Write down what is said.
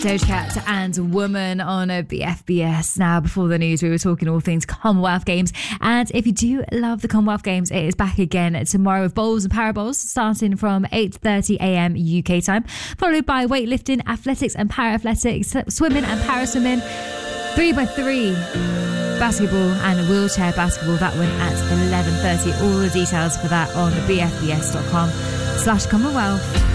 Doja Cat and Woman on a BFBS. Now, before the news, we were talking all things Commonwealth Games. And if you do love the Commonwealth Games, it is back again tomorrow with bowls and parabowls starting from 8:30am UK time, followed by weightlifting, athletics and para-athletics, swimming and para-swimming, 3x3, basketball and wheelchair basketball. That one at 11:30. All the details for that on bfbs.com/Commonwealth.